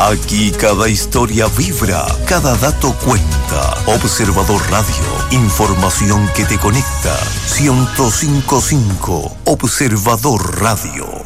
Aquí cada historia vibra, cada dato cuenta. Observador Radio, información que te conecta. 105.5 Observador Radio.